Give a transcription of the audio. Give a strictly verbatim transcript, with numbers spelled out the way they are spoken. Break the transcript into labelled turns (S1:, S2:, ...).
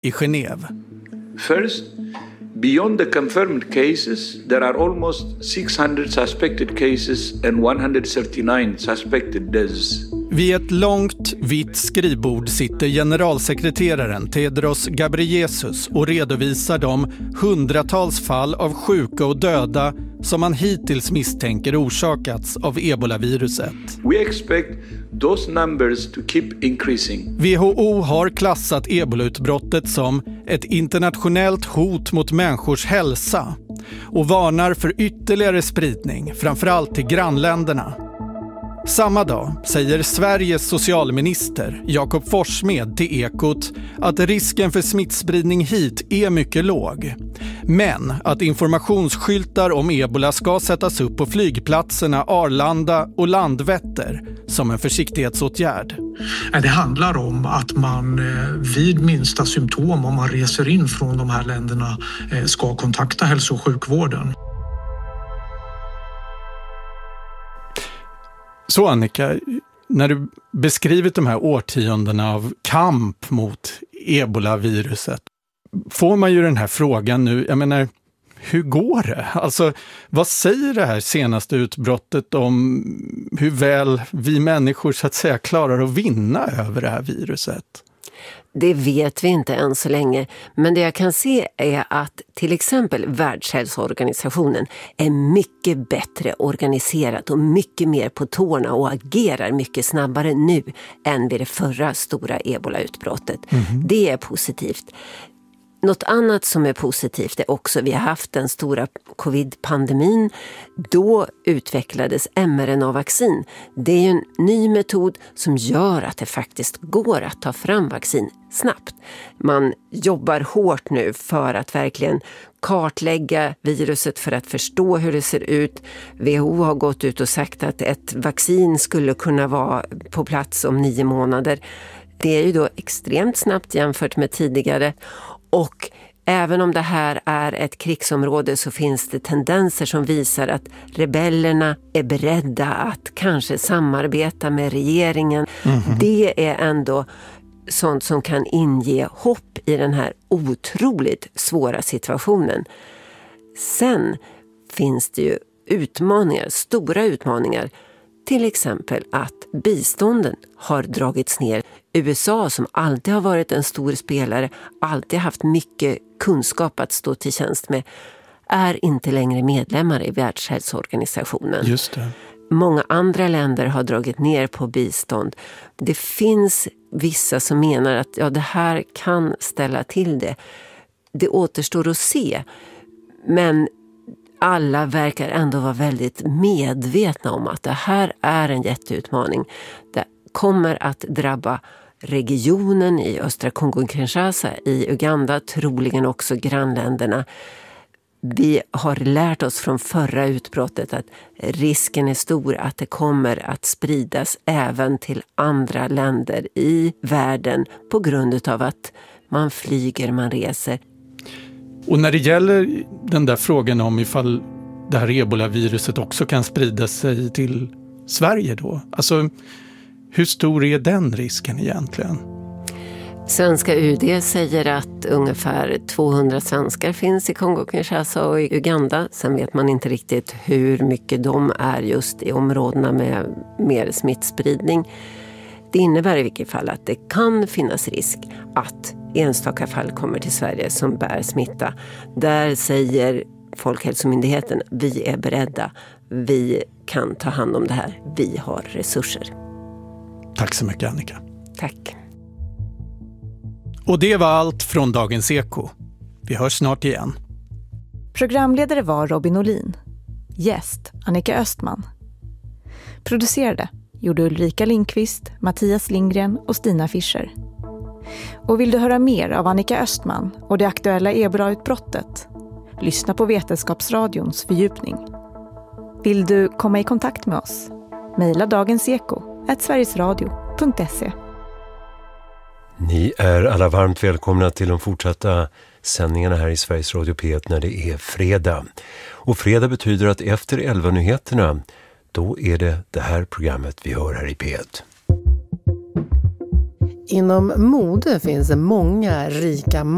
S1: i Genève.
S2: First, beyond the confirmed cases, there are almost six hundred suspected cases and one hundred thirty-nine suspected deaths.
S1: Vid ett långt, vitt skrivbord sitter generalsekreteraren Tedros Ghebreyesus och redovisar de hundratals fall av sjuka och döda som man hittills misstänker orsakats av ebolaviruset.
S2: We expect those numbers to keep increasing.
S1: W H O har klassat ebolautbrottet som ett internationellt hot mot människors hälsa och varnar för ytterligare spridning, framförallt till grannländerna. Samma dag säger Sveriges socialminister Jakob Forssmed till Ekot att risken för smittspridning hit är mycket låg. Men att informationsskyltar om ebola ska sättas upp på flygplatserna Arlanda och Landvetter som en försiktighetsåtgärd.
S3: Det handlar om att man vid minsta symptom, om man reser in från de här länderna, ska kontakta hälso- och sjukvården.
S1: Så Annika, när du beskrivit de här årtiondena av kamp mot ebolaviruset, får man ju den här frågan nu, jag menar, hur går det? Alltså, vad säger det här senaste utbrottet om hur väl vi människor så att säga klarar att vinna över det här viruset?
S4: Det vet vi inte än så länge, men det jag kan se är att till exempel Världshälsoorganisationen är mycket bättre organiserad och mycket mer på tårna och agerar mycket snabbare nu än vid det förra stora ebolautbrottet. Mm-hmm. Det är positivt. Något annat som är positivt är också, vi har haft den stora covid-pandemin, då utvecklades mRNA-vaccin. Det är en ny metod som gör att det faktiskt går att ta fram vaccin snabbt. Man jobbar hårt nu för att verkligen kartlägga viruset för att förstå hur det ser ut. W H O har gått ut och sagt att ett vaccin skulle kunna vara på plats om nio månader. Det är ju då extremt snabbt jämfört med tidigare. Och även om det här är ett krigsområde så finns det tendenser som visar att rebellerna är beredda att kanske samarbeta med regeringen. Mm-hmm. Det är ändå sånt som kan inge hopp i den här otroligt svåra situationen. Sen finns det ju utmaningar, stora utmaningar. Till exempel att bistånden har dragits ner. U S A som alltid har varit en stor spelare, alltid haft mycket kunskap att stå till tjänst med, är inte längre medlemmar i Världshälsoorganisationen.
S1: Just det.
S4: Många andra länder har dragit ner på bistånd. Det finns vissa som menar att ja, det här kan ställa till det. Det återstår att se. Men alla verkar ändå vara väldigt medvetna om att det här är en jätteutmaning. Det kommer att drabba regionen i östra Kongo-Kinshasa, i Uganda, troligen också grannländerna. Vi har lärt oss från förra utbrottet att risken är stor att det kommer att spridas även till andra länder i världen på grund av att man flyger, man reser.
S1: Och när det gäller den där frågan om ifall det här ebolaviruset också kan sprida sig till Sverige då, alltså hur stor är den risken egentligen?
S4: Svenska U D säger att ungefär tvåhundra svenskar finns i Kongo-Kinshasa och i Uganda. Sen vet man inte riktigt hur mycket de är just i områdena med mer smittspridning. Det innebär i vilket fall att det kan finnas risk att enstaka fall kommer till Sverige som bär smitta. Där säger Folkhälsomyndigheten, vi är beredda, vi kan ta hand om det här, vi har resurser.
S1: Tack så mycket Annika.
S4: Tack.
S1: Och det var allt från Dagens Eko. Vi hörs snart igen.
S5: Programledare var Robin Olin. Gäst Annika Östman. Producerade gjorde Ulrika Lindqvist, Mattias Lindgren och Stina Fischer. Och vill du höra mer av Annika Östman och det aktuella ebolautbrottet? Lyssna på Vetenskapsradions fördjupning. Vill du komma i kontakt med oss? Mejla dagenseko at sverigesradio punkt se.
S6: Ni är alla varmt välkomna till de fortsatta sändningarna här i Sveriges Radio P ett när det är fredag. Och fredag betyder att efter elva-nyheterna, då är det det här programmet vi hör här i P ett.
S7: Inom mode finns det många rika